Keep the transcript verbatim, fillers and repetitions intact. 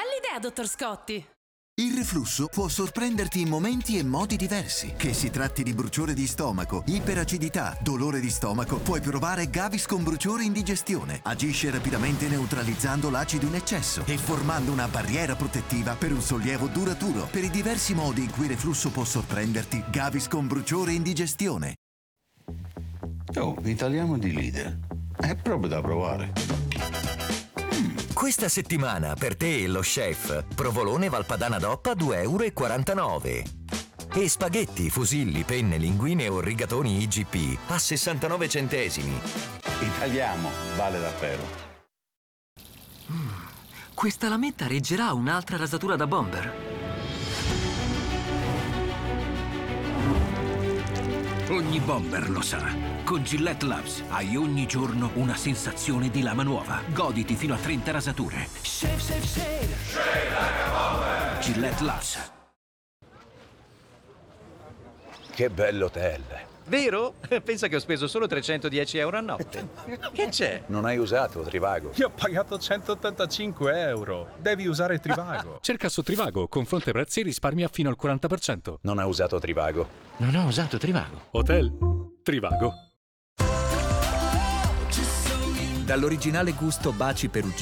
Bella idea, dottor Scotti! Il reflusso può sorprenderti in momenti e modi diversi. Che si tratti di bruciore di stomaco, iperacidità, dolore di stomaco, puoi provare Gaviscon Bruciore Indigestione. Agisce rapidamente neutralizzando l'acido in eccesso e formando una barriera protettiva per un sollievo duraturo. Per i diversi modi in cui il reflusso può sorprenderti, Gaviscon Bruciore Indigestione. Oh, italiano di Lidl. È proprio da provare. Questa settimana per te e lo chef, provolone Valpadana DOP a due e quarantanove euro e spaghetti, fusilli, penne, linguine o rigatoni I G P a sessantanove centesimi. Italiano vale davvero. Mm, questa lametta reggerà un'altra rasatura da bomber. Ogni bomber lo sa. Con Gillette Labs hai ogni giorno una sensazione di lama nuova. Goditi fino a trenta rasature. Shave, shave, shave. Shave like a bomber. Gillette Labs. Che bell'hotel. Vero? Pensa che ho speso solo trecentodieci euro a notte. Che c'è? Non hai usato Trivago? Io ho pagato centottantacinque euro. Devi usare Trivago. Cerca su Trivago, confronta i prezzi e risparmia fino al quaranta per cento. Non ha usato Trivago. Non ho usato Trivago. Hotel Trivago. Dall'originale gusto Baci Perugino